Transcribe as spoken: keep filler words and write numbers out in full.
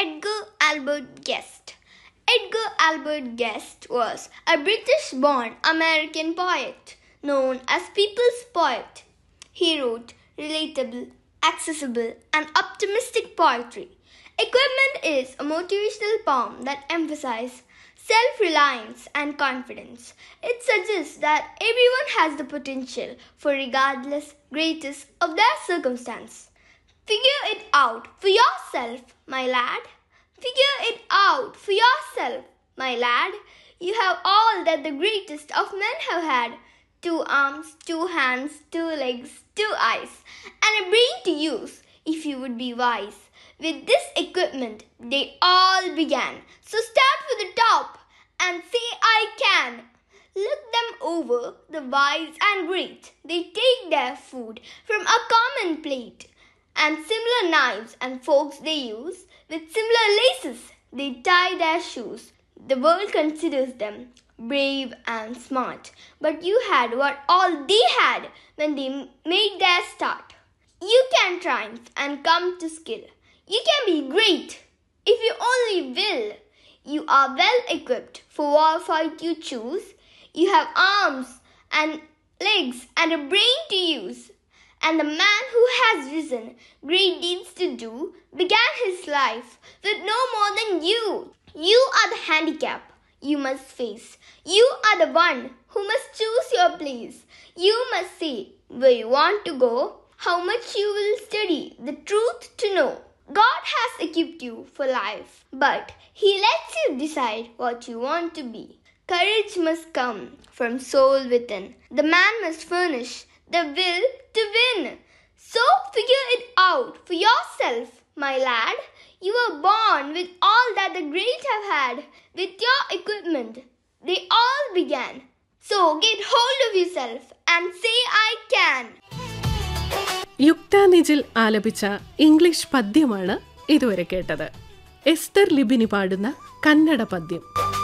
Edgar Albert Guest. Edgar Albert Guest was a British-born American poet known as People's Poet. He wrote relatable, accessible, and optimistic poetry. Equipment is a motivational poem that emphasizes self-reliance and confidence. It suggests that everyone has the potential for regardless greatness of their circumstance. Figure it out for yourself, my lad. Figure it out for yourself, my lad. You have all that the greatest of men have had. Two arms, two hands, two legs, two eyes, and a brain to use if you would be wise. With this equipment, they all began. So start with the top and say I can. Look them over, the wise and great. They take their food from a common plate. And similar knives and forks they use. With similar laces, they tie their shoes. The world considers them brave and smart. But you had what all they had when they made their start. You can triumph and come to skill. You can be great if you only will. You are well equipped for war fight you choose. You have arms and legs and a brain to use. And the man who has risen great deeds to do began his life with no more than you. You are the handicap you must face. You are the one who must choose your place. You must say where you want to go, how much you will study the truth to know. God has equipped you for life, but He lets you decide what you want to be. Courage must come from soul within. The man must furnish the will to win. So figure it out for yourself, my lad. You were born with all that the great have had. With your equipment, they all began. So get hold of yourself and say I can. യുക്ത Nijil ആലപിച്ച English പദ്യമാണ് ഇതുവരെ കേട്ടത്. എസ്തർ ലിബിനി പാടുന്ന കന്നഡ പദ്യം.